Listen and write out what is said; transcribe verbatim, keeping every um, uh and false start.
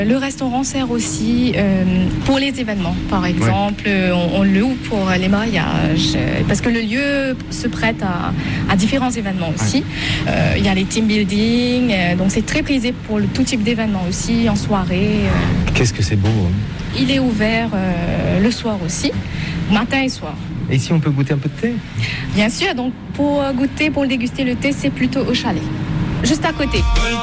Le restaurant sert aussi euh, pour les événements, par exemple, ouais. on, on le loue pour les mariages, parce que le lieu se prête à, à différents événements aussi. Ouais. Euh, il y a les team building, euh, donc c'est très prisé pour le, tout type d'événements aussi, en soirée. Euh. Qu'est-ce que c'est beau, hein. Il est ouvert euh, le soir aussi, matin et soir. Et ici, on peut goûter un peu de thé ? Bien sûr, donc pour goûter, pour déguster le thé, c'est plutôt au chalet, juste à côté.